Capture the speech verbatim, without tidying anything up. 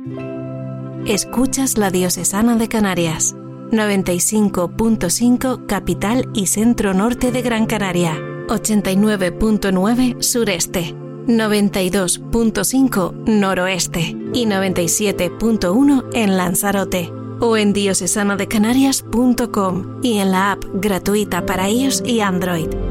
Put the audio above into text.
Escuchas la Diocesana de Canarias, noventa y cinco punto cinco capital y centro norte de Gran Canaria, ochenta y nueve punto nueve sureste, noventa y dos punto cinco noroeste y noventa y siete punto uno en Lanzarote, o en diocesana de canarias punto com y en la app gratuita para iOS y Android.